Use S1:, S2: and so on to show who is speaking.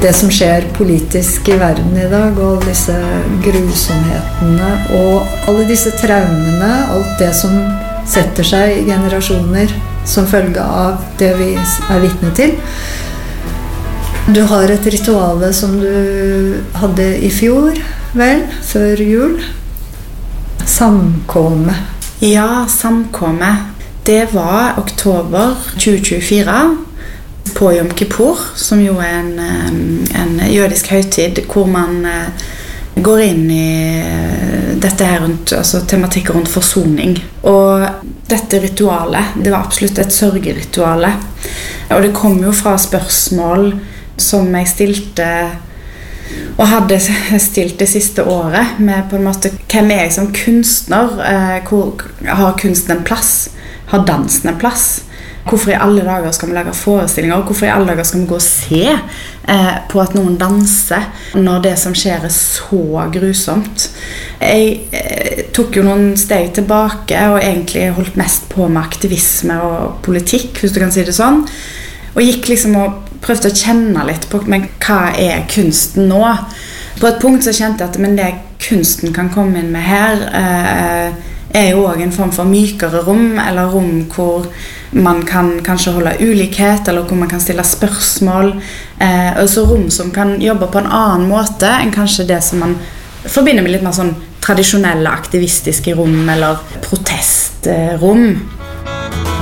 S1: det som skjer politisk I verden I dag, og alle disse grusomhetene, og alle disse traumene, alt det som setter seg I generasjoner som følge av det vi vitne til. Du har et rituale som du hadde I fjor, vel, før jul. Samkomme.
S2: Ja, samkomme. Det var oktober 2024 på Yom Kippur, som jo en jødisk høytid, hvor man går inn I dette her rundt, altså tematikk rundt forsoning. Og dette ritualet, det var absolutt et sørgerituale. Og det kom jo fra spørsmål som jeg stilte, og hadde stilt det siste året, med på en måte, hvem jeg som kunstner? Hvor har kunsten en plass? Har dansen en plass? Hvorfor I alle dager skal vi lage forestillinger? Hvorfor I alle dager skal vi gå og se på at noen danser når det som skjer så grusomt? Jeg tok jo noen steg tilbake og egentlig holdt mest på med aktivisme og politikk, hvis du kan si det sånn. Og gikk liksom og prøvde å kjenne litt på men hva kunsten nå? På et punkt så kjente jeg at men det kunsten kan komme inn med her jo også en form for mykere rom, eller rom hvor man kan kanskje holde ulikhet, eller hvor man kan stille spørsmål. Og så rom som kan jobbe på en annen måte enn kanskje det som man forbinder med litt mer sånn tradisjonelle aktivistiske rom, eller protestrom.